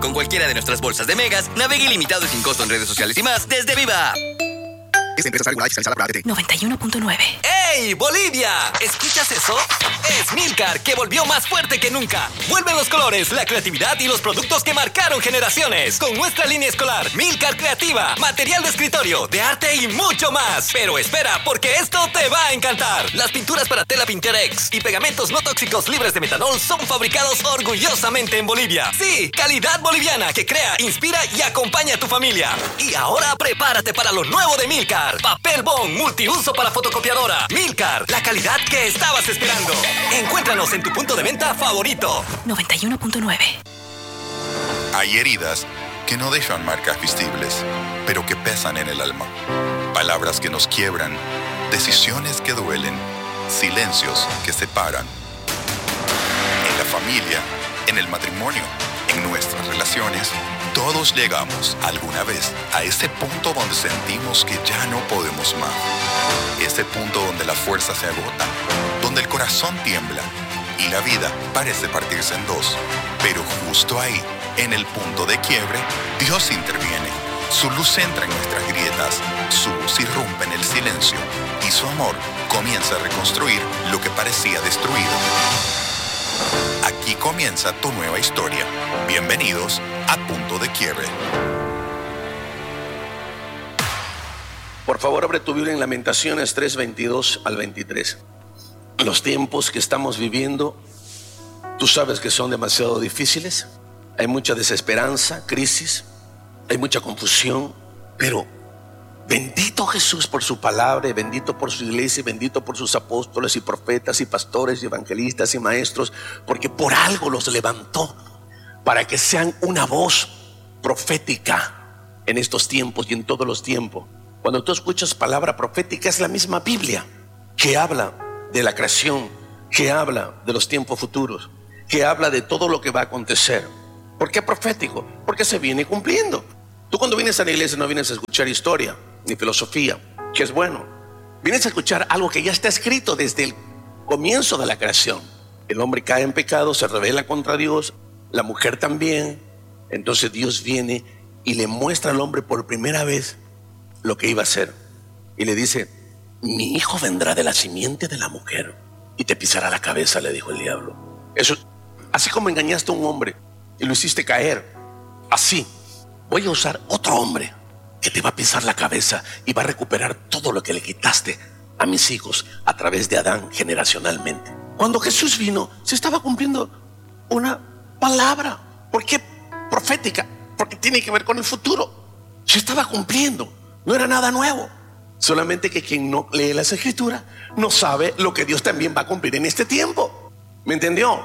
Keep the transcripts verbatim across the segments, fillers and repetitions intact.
Con cualquiera de nuestras bolsas de megas, navegue ilimitado y sin costo en redes sociales y más desde Viva. Esta empresa sale fiscalizada por A T T. noventa y uno punto nueve. ¡Ey, Bolivia! ¿Escuchas eso? Es Milcar, que volvió más fuerte que nunca. Vuelven los colores, la creatividad y los productos que marcaron generaciones. Con nuestra línea escolar, Milcar Creativa, material de escritorio, de arte y mucho más. Pero espera, porque esto te va a encantar. Las pinturas para tela Pinterex y pegamentos no tóxicos libres de metanol son fabricados orgullosamente en Bolivia. Sí, calidad boliviana que crea, inspira y acompaña a tu familia. Y ahora prepárate para lo nuevo de Milcar. Papel bond multiuso para fotocopiadora. Milcar, la calidad que estabas esperando. Encuéntranos en tu punto de venta favorito. noventa y uno punto nueve. Hay heridas que no dejan marcas visibles, pero que pesan en el alma. Palabras que nos quiebran, decisiones que duelen, silencios que separan. En la familia, en el matrimonio, en nuestras relaciones, todos llegamos alguna vez a ese punto donde sentimos que ya no podemos más. Ese punto donde la fuerza se agota, donde el corazón tiembla y la vida parece partirse en dos. Pero justo ahí, en el punto de quiebre, Dios interviene. Su luz entra en nuestras grietas, su voz irrumpe en el silencio y su amor comienza a reconstruir lo que parecía destruido. Aquí comienza tu nueva historia. Bienvenidos a Punto de Quiebre. Por favor, abre tu Biblia en Lamentaciones tres, veintidós al veintitrés. Los tiempos que estamos viviendo, tú sabes que son demasiado difíciles. Hay mucha desesperanza, crisis, hay mucha confusión, pero bendito Jesús por su palabra, y bendito por su iglesia, y bendito por sus apóstoles y profetas y pastores y evangelistas y maestros, porque por algo los levantó, para que sean una voz profética en estos tiempos y en todos los tiempos. Cuando tú escuchas palabra profética, es la misma Biblia que habla de la creación, que habla de los tiempos futuros, que habla de todo lo que va a acontecer. ¿Por qué profético? Porque se viene cumpliendo. Tú cuando vienes a la iglesia no vienes a escuchar historia ni filosofía, que es bueno. Vienes a escuchar algo que ya está escrito desde el comienzo de la creación. El hombre cae en pecado, se rebela contra Dios, la mujer también. Entonces Dios viene y le muestra al hombre por primera vez lo que iba a hacer. Y le dice: mi hijo vendrá de la simiente de la mujer y te pisará la cabeza, le dijo el diablo. Eso, así como engañaste a un hombre y lo hiciste caer, así voy a usar otro hombre que te va a pisar la cabeza y va a recuperar todo lo que le quitaste a mis hijos a través de Adán generacionalmente. Cuando Jesús vino, se estaba cumpliendo una palabra. ¿Por qué profética? Porque tiene que ver con el futuro. Se estaba cumpliendo, no era nada nuevo. Solamente que quien no lee las escrituras no sabe lo que Dios también va a cumplir en este tiempo. ¿Me entendió?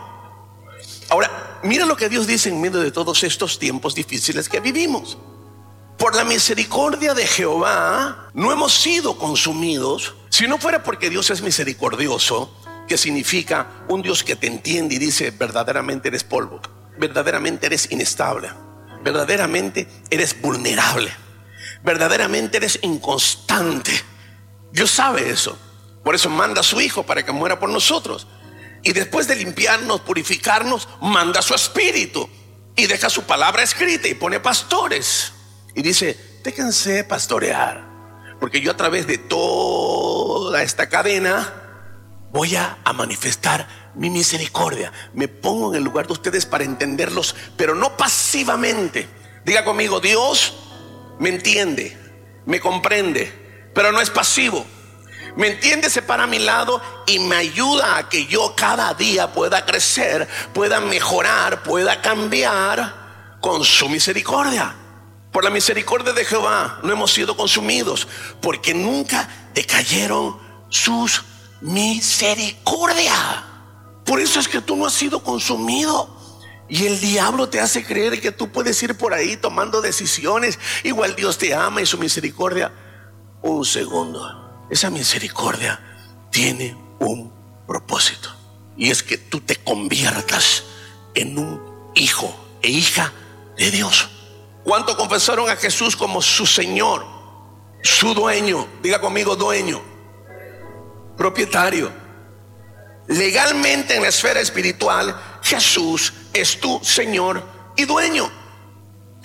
Ahora, mira lo que Dios dice en medio de todos estos tiempos difíciles que vivimos. Por la misericordia de Jehová no hemos sido consumidos. Si no fuera porque Dios es misericordioso, que significa un Dios que te entiende y dice: verdaderamente eres polvo, verdaderamente eres inestable, verdaderamente eres vulnerable, verdaderamente eres inconstante. Dios sabe eso. Por eso manda a su Hijo para que muera por nosotros. Y después de limpiarnos, purificarnos, manda a su Espíritu y deja su palabra escrita y pone pastores. Y dice: déjense pastorear, porque yo a través de toda esta cadena voy a, a manifestar mi misericordia. Me pongo en el lugar de ustedes para entenderlos, pero no pasivamente. Diga conmigo: Dios me entiende, me comprende, pero no es pasivo. Me entiende, se para a mi lado y me ayuda a que yo cada día pueda crecer, pueda mejorar, pueda cambiar con su misericordia. Por la misericordia de Jehová no hemos sido consumidos, porque nunca decayeron sus misericordias. Por eso es que tú no has sido consumido. Y el diablo te hace creer que tú puedes ir por ahí tomando decisiones. Igual Dios te ama y su misericordia. Un segundo. Esa misericordia tiene un propósito, y es que tú te conviertas en un hijo e hija de Dios. ¿Cuánto confesaron a Jesús como su Señor, su dueño? Diga conmigo: dueño, propietario. Legalmente en la esfera espiritual, Jesús es tu Señor y dueño.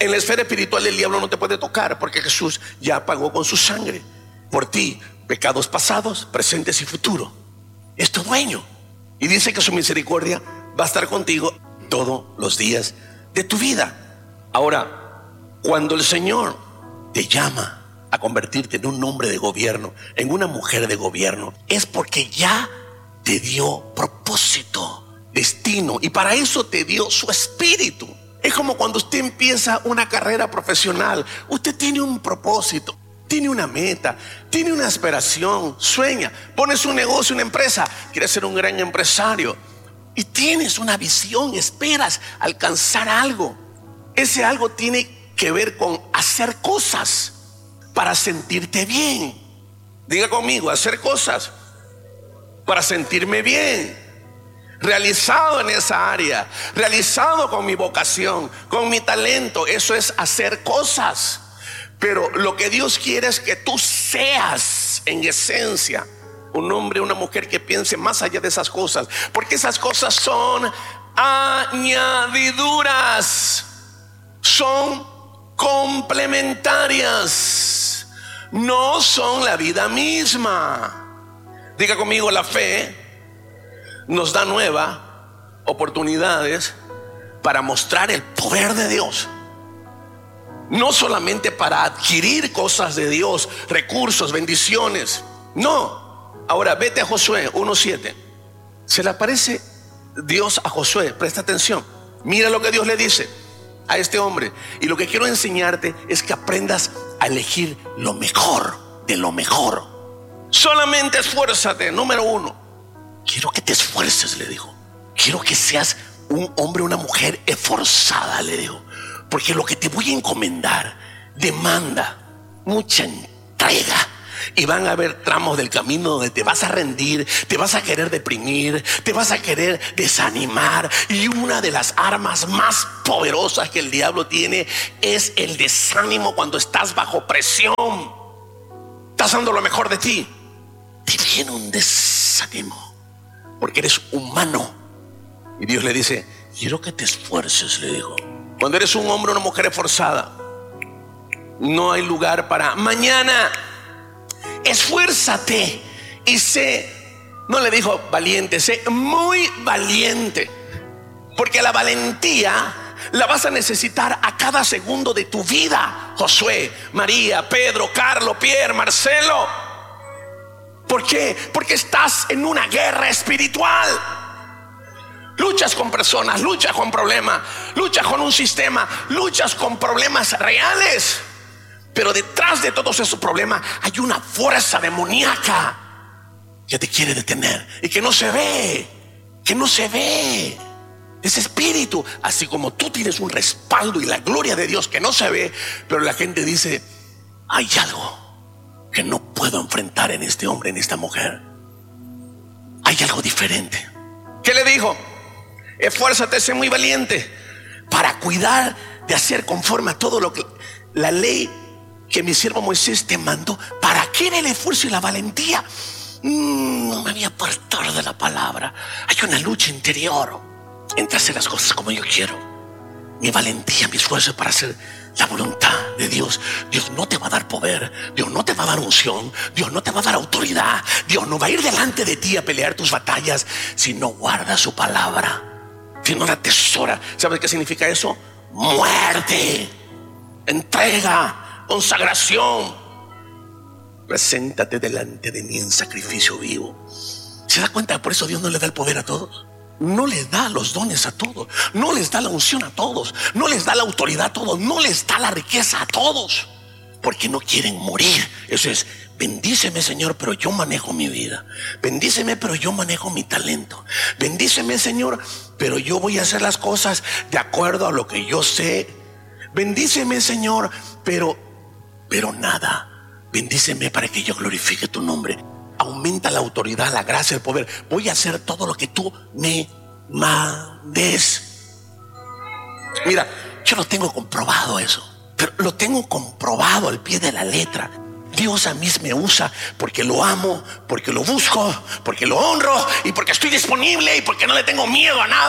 En la esfera espiritual el diablo no te puede tocar, porque Jesús ya pagó con su sangre por ti pecados pasados, presentes y futuros. Es tu dueño. Y dice que su misericordia va a estar contigo todos los días de tu vida. Ahora, cuando el Señor te llama a convertirte en un hombre de gobierno, en una mujer de gobierno, es porque ya te dio propósito, destino, y para eso te dio su espíritu. Es como cuando usted empieza una carrera profesional. Usted tiene un propósito, tiene una meta, tiene una aspiración, sueña, pones un negocio, una empresa, quieres ser un gran empresario y tienes una visión, esperas alcanzar algo. Ese algo tiene que ver con hacer cosas para sentirte bien. Diga conmigo, hacer cosas para sentirme bien, realizado en esa área, realizado con mi vocación, con mi talento. Eso es hacer cosas. Pero lo que Dios quiere es que tú seas en esencia un hombre, una mujer que piense más allá de esas cosas, porque esas cosas son añadiduras, son complementarias, no son la vida misma. Diga conmigo, la fe nos da nuevas oportunidades para mostrar el poder de Dios. No solamente para adquirir cosas de Dios, recursos, bendiciones. No. Ahora vete a Josué uno siete. Se le aparece Dios a Josué. Presta atención. Mira lo que Dios le dice a este hombre. Y lo que quiero enseñarte es que aprendas a elegir lo mejor de lo mejor. Solamente esfuérzate. Número uno, quiero que te esfuerces, le dijo. Quiero que seas un hombre, una mujer esforzada, le dijo. Porque lo que te voy a encomendar demanda mucha entrega. Y van a haber tramos del camino donde te vas a rendir, te vas a querer deprimir, te vas a querer desanimar. Y una de las armas más poderosas que el diablo tiene es el desánimo cuando estás bajo presión. Estás dando lo mejor de ti, te viene un desánimo porque eres humano. Y Dios le dice, quiero que te esfuerces, le dijo. Cuando eres un hombre o una mujer esforzada, no hay lugar para mañana. Esfuérzate y sé, no le dijo valiente, sé muy valiente, porque la valentía la vas a necesitar a cada segundo de tu vida. Josué, María, Pedro, Carlos, Pierre, Marcelo. ¿Por qué? Porque estás en una guerra espiritual. Luchas con personas, luchas con problemas, luchas con un sistema, luchas con problemas reales. Pero detrás de todos esos problemas hay una fuerza demoníaca que te quiere detener y que no se ve, que no se ve. Ese espíritu, así como tú tienes un respaldo y la gloria de Dios que no se ve, pero la gente dice, hay algo que no puedo enfrentar en este hombre, en esta mujer. Hay algo diferente. ¿Qué le dijo? Esfuérzate, sé muy valiente para cuidar de hacer conforme a todo lo que la ley que mi siervo Moisés te mandó. ¿Para qué era el esfuerzo y la valentía? Mm, no me voy a apartar de la palabra. Hay una lucha interior entre hacer las cosas como yo quiero. Mi valentía, mi esfuerzo para hacer la voluntad de Dios. Dios no te va a dar poder, Dios no te va a dar unción, Dios no te va a dar autoridad, Dios no va a ir delante de ti a pelear tus batallas si no guardas su palabra, si no la atesora. ¿Sabes qué significa eso? Muerte, entrega, consagración. Preséntate delante de mí en sacrificio vivo. ¿Se da cuenta? Por eso Dios no le da el poder a todos. No les da los dones a todos, no les da la unción a todos, no les da la autoridad a todos, no les da la riqueza a todos, porque no quieren morir. Eso es, bendíceme, Señor, pero yo manejo mi vida. Bendíceme, pero yo manejo mi talento. Bendíceme, Señor, pero yo voy a hacer las cosas de acuerdo a lo que yo sé. Bendíceme, Señor, pero, pero nada. Bendíceme para que yo glorifique tu nombre. Aumenta la autoridad, la gracia, el poder. Voy a hacer todo lo que tú me mandes. Mira, yo lo tengo comprobado eso, pero lo tengo comprobado al pie de la letra. Dios a mí me usa porque lo amo, porque lo busco, porque lo honro y porque estoy disponible y porque no le tengo miedo a nada.